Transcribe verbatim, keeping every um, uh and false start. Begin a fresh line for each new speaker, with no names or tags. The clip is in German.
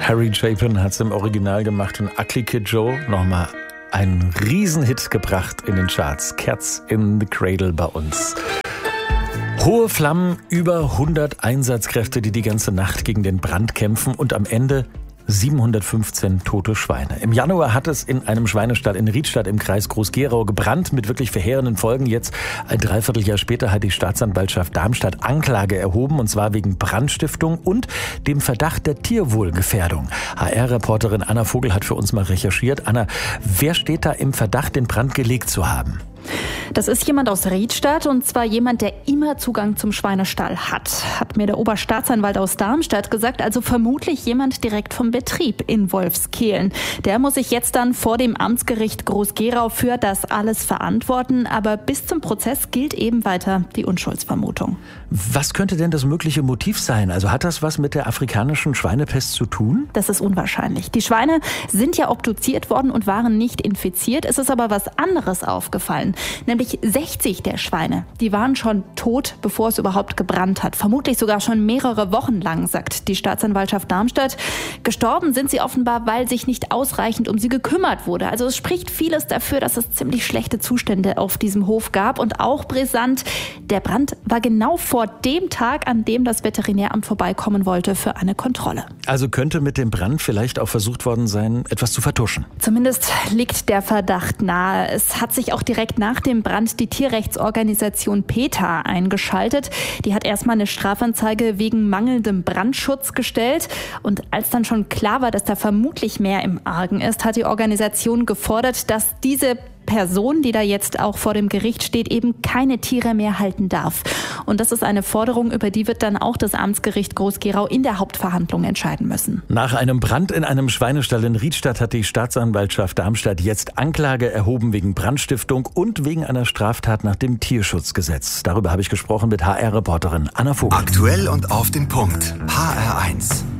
Harry Chapin hat es im Original gemacht und Ugly Kid Joe nochmal einen Riesenhit gebracht in den Charts. Cats in the Cradle bei uns. Hohe Flammen, über hundert Einsatzkräfte, die die ganze Nacht gegen den Brand kämpfen und am Ende siebenhundertfünfzehn tote Schweine. Im Januar hat es in einem Schweinestall in Riedstadt im Kreis Groß-Gerau gebrannt mit wirklich verheerenden Folgen. Jetzt, ein Dreivierteljahr später, hat die Staatsanwaltschaft Darmstadt Anklage erhoben, und zwar wegen Brandstiftung und dem Verdacht der Tierwohlgefährdung. H R-Reporterin Anna Vogel hat für uns mal recherchiert. Anna, wer steht da im Verdacht, den Brand gelegt zu haben?
Das ist jemand aus Riedstadt, und zwar jemand, der immer Zugang zum Schweinestall hat, hat mir der Oberstaatsanwalt aus Darmstadt gesagt, also vermutlich jemand direkt vom Betrieb in Wolfskehlen. Der muss sich jetzt dann vor dem Amtsgericht Groß-Gerau für das alles verantworten, aber bis zum Prozess gilt eben weiter die Unschuldsvermutung.
Was könnte denn das mögliche Motiv sein? Also hat das was mit der afrikanischen Schweinepest zu tun?
Das ist unwahrscheinlich. Die Schweine sind ja obduziert worden und waren nicht infiziert. Es ist aber was anderes aufgefallen. Nämlich sechzig der Schweine, die waren schon tot, bevor es überhaupt gebrannt hat. Vermutlich sogar schon mehrere Wochen lang, sagt die Staatsanwaltschaft Darmstadt. Gestorben sind sie offenbar, weil sich nicht ausreichend um sie gekümmert wurde. Also es spricht vieles dafür, dass es ziemlich schlechte Zustände auf diesem Hof gab. Und auch brisant, der Brand war genau vor dem Tag, an dem das Veterinäramt vorbeikommen wollte für eine Kontrolle.
Also könnte mit dem Brand vielleicht auch versucht worden sein, etwas zu vertuschen?
Zumindest liegt der Verdacht nahe. Es hat sich auch direkt nach dem Brand die Tierrechtsorganisation PETA eingeschaltet. Die hat erstmal eine Strafanzeige wegen mangelndem Brandschutz gestellt. Und als dann schon klar war, dass da vermutlich mehr im Argen ist, hat die Organisation gefordert, dass diese Person, die da jetzt auch vor dem Gericht steht, eben keine Tiere mehr halten darf. Und das ist eine Forderung, über die wird dann auch das Amtsgericht Groß-Gerau in der Hauptverhandlung entscheiden müssen.
Nach einem Brand in einem Schweinestall in Riedstadt hat die Staatsanwaltschaft Darmstadt jetzt Anklage erhoben wegen Brandstiftung und wegen einer Straftat nach dem Tierschutzgesetz. Darüber habe ich gesprochen mit H R-Reporterin Anna Vogel.
Aktuell und auf den Punkt. H R eins.